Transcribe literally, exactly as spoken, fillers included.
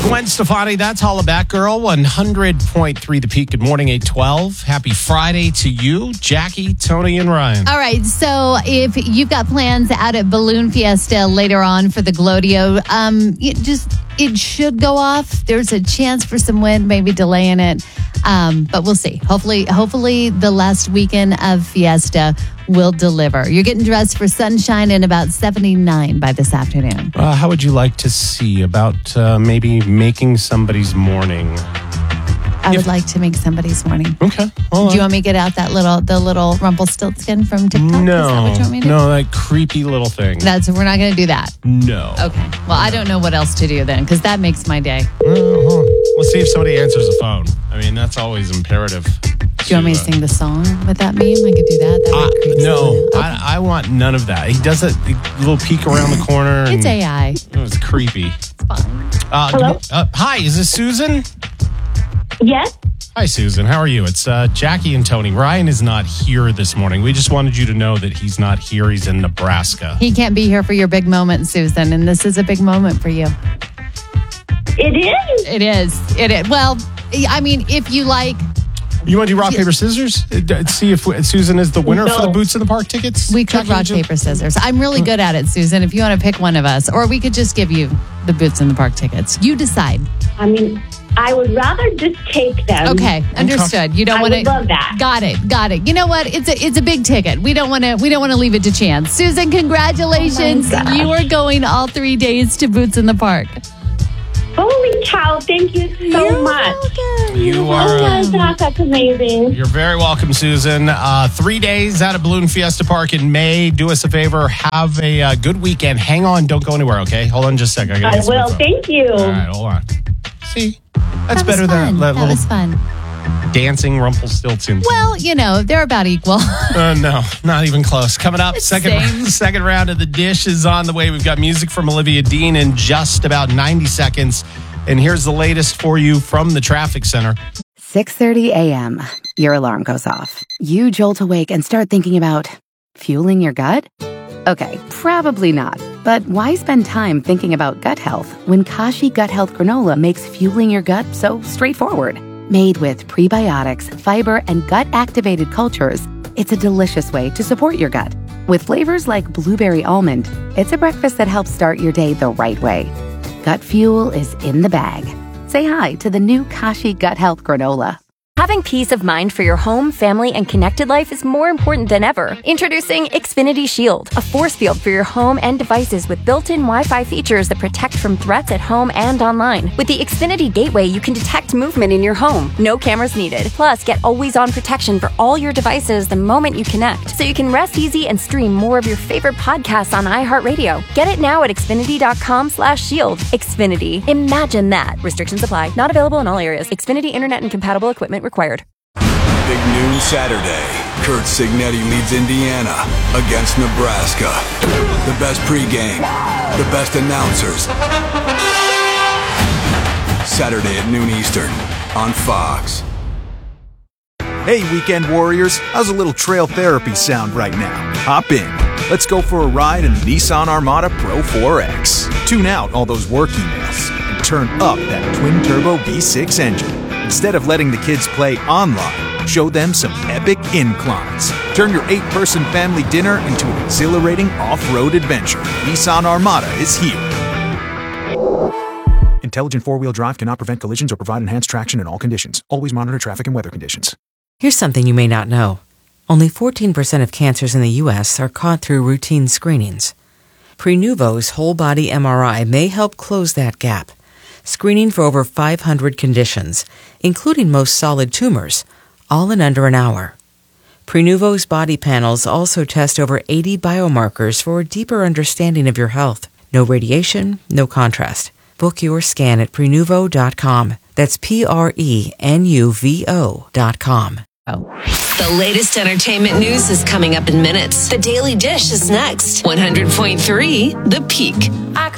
Gwen Stefani, that's Hollaback Girl, one hundred point three The Peak. Good morning, eight twelve. Happy Friday to you, Jackie, Tony, and Ryan. All right, so if you've got plans out at Balloon Fiesta later on for the Glodio, um, it just it should go off. There's a chance for some wind, maybe delaying it, um, but we'll see. Hopefully, hopefully the last weekend of Fiesta will deliver. You're getting dressed for sunshine in about seventy-nine by this afternoon. Uh, how would you like to see about uh, maybe making somebody's morning? I would If- like to make somebody's morning. Okay. All Do you want me to get out that little, the little Rumpelstiltskin from TikTok? Is that No, what you want me to do? no, that creepy little thing. That's, we're not going to do that. No. Okay. Well, I don't know what else to do then, because that makes my day. Uh-huh. Let's see if somebody answers the phone. I mean, that's always imperative. Do you want me to sing the song with that meme? I could do that. That Uh, would creep no, someone out. I, I want none of that. He does a little peek around the corner. It's and A I. It was creepy. It's fine. Uh, Hello? good- uh, hi, is this Susan? Yes? Hi, Susan. How are you? It's uh, Jackie and Tony. Ryan is not here this morning. We just wanted you to know that he's not here. He's in Nebraska. He can't be here for your big moment, Susan, and this is a big moment for you. It is? It is. It is. Well, I mean, if you like, You want to do rock, paper, scissors? Uh, d- See if Susan is the winner No. for the Boots in the Park tickets? we could Jackie, rock, would you- paper, scissors. I'm really good at it, Susan, if you want to pick one of us. Or we could just give you the Boots in the Park tickets. You decide. I mean, I would rather just take them. Okay, understood. You don't I want would love that. Got it. Got it. You know what? It's a it's a big ticket. We don't want to we don't want to leave it to chance. Susan, congratulations. Oh my gosh. You are going all three days to Boots in the Park. Holy cow, thank you so You're much. welcome. You You're are, Oh welcome. my gosh, that's amazing. You're very welcome, Susan. Uh, three days out of Balloon Fiesta Park in May. Do us a favor. Have a uh, good weekend. Hang on. Don't go anywhere, okay? Hold on just a second. gotta I get some will, info. thank you. All right, hold on. See? That's That was better than fun. that That little was fun. dancing Rumpelstiltskin. Well, you know, they're about equal. Uh, no, not even close. Coming up, second Same. second round of the dish is on the way. We've got music from Olivia Dean in just about ninety seconds. And here's the latest for you from the traffic center. six thirty a.m. Your alarm goes off. You jolt awake and start thinking about fueling your gut? Okay, probably not. But why spend time thinking about gut health when Kashi Gut Health Granola makes fueling your gut so straightforward? Made with prebiotics, fiber, and gut-activated cultures, it's a delicious way to support your gut. With flavors like blueberry almond, it's a breakfast that helps start your day the right way. Gut fuel is in the bag. Say hi to the new Kashi Gut Health Granola. Having peace of mind for your home, family, and connected life is more important than ever. Introducing Xfinity Shield, a force field for your home and devices with built-in Wi-Fi features that protect from threats at home and online. With the Xfinity Gateway, you can detect movement in your home. No cameras needed. Plus, get always-on protection for all your devices the moment you connect, so you can rest easy and stream more of your favorite podcasts on iHeartRadio. Get it now at Xfinity.com slash shield. Xfinity. Imagine that. Restrictions apply. Not available in all areas. Xfinity Internet and compatible equipment required. Big noon Saturday. Kurt Signetti leads Indiana against Nebraska. The best pregame, the best announcers. Saturday at noon Eastern on Fox. Hey, Weekend Warriors, how's a little trail therapy sound right now? Hop in. Let's go for a ride in the Nissan Armada Pro four X. Tune out all those work emails and turn up that twin-turbo V six engine. Instead of letting the kids play online, show them some epic inclines. Turn your eight-person family dinner into an exhilarating off-road adventure. Nissan Armada is here. Intelligent four-wheel drive cannot prevent collisions or provide enhanced traction in all conditions. Always monitor traffic and weather conditions. Here's something you may not know. Only fourteen percent of cancers in the U S are caught through routine screenings. Prenuvo's whole-body M R I may help close that gap, screening for over five hundred conditions, including most solid tumors, all in under an hour. Prenuvo's body panels also test over eighty biomarkers for a deeper understanding of your health. No radiation, no contrast. Book your scan at Prenuvo dot com. That's P R E N U V O dot com. The latest entertainment news is coming up in minutes. The Daily Dish is next. one hundred point three The Peak. I